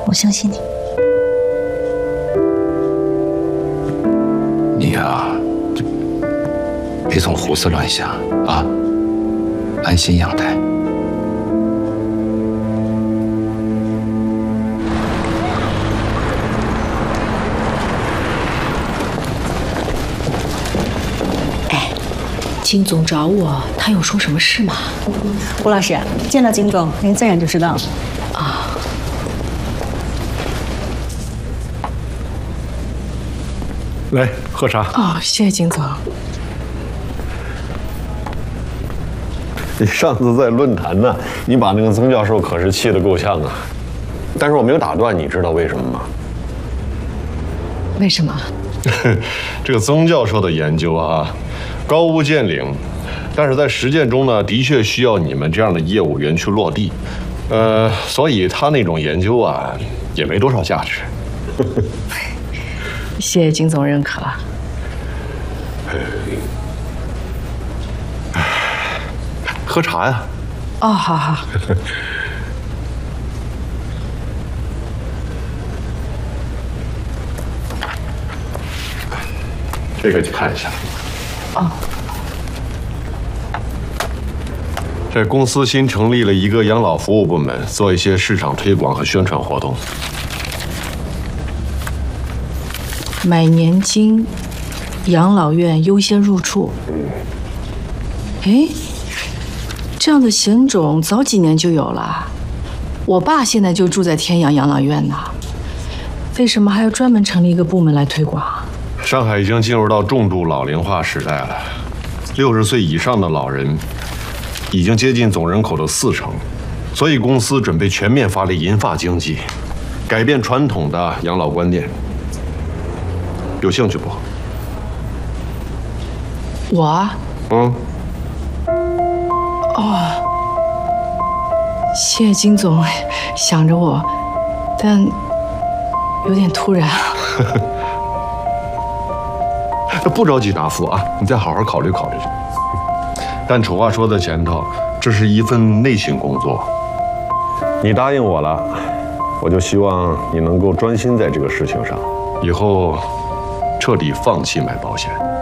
我相信你。 你呀，别总胡思乱想啊，安心养胎。 金总找我，他有说什么事吗？ 吴老师，见到金总，您自然就知道了。 啊， 来喝茶。 哦，谢谢金总。 你上次在论坛呢，你把那个曾教授可是气得够呛啊。但是我没有打断，你知道为什么吗？ 为什么？ 这个曾教授的研究啊，高屋建瓴，但是在实践中呢，的确需要你们这样的业务员去落地。所以他那种研究啊，也没多少价值。 谢谢金总认可。 喝茶呀。 哦，好好。 这个你看一下。 哦。 这公司新成立了一个养老服务部门，做一些市场推广和宣传活动。 买年金，养老院优先入住。哎，这样的险种早几年就有了。我爸现在就住在天阳养老院呢，为什么还要专门成立一个部门来推广？ 上海已经进入到重度老龄化时代了，60岁以上的老人已经接近总人口的40%，所以公司准备全面发力银发经济，改变传统的养老观念。有兴趣不？ 我？ 嗯。 哦，谢谢金总想着我，但有点突然。 不着急答复啊，你再好好考虑考虑。但丑话说在前头，这是一份内勤工作。你答应我了，我就希望你能够专心在这个事情上，以后彻底放弃买保险。